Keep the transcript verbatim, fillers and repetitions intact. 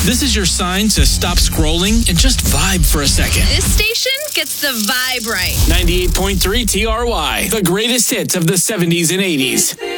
This is your sign to stop scrolling and just vibe for a second. This station gets the vibe right. ninety-eight point three T R Y, the greatest hits of the seventies and eighties.